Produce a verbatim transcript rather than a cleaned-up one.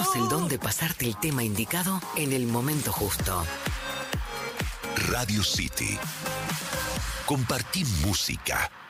tenemos el don de pasarte el tema indicado en el momento justo. Radio City. Compartí música.